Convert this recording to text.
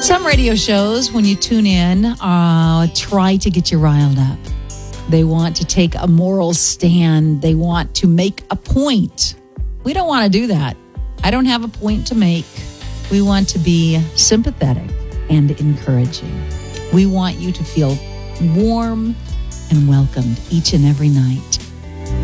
Some radio shows, when you tune in, try to get you riled up. They want to take a moral stand. They want to make a point. We don't want to do that. I don't have a point to make. We want to be sympathetic and encouraging. We want you to feel warm and welcomed each and every night.